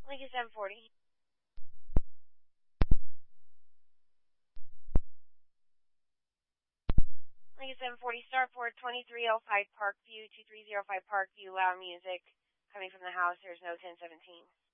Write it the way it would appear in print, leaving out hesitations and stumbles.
Lincoln 740. Lincoln 740, Starport 2305 Parkview, 2305 Parkview, loud music coming from the house. There's no 1017.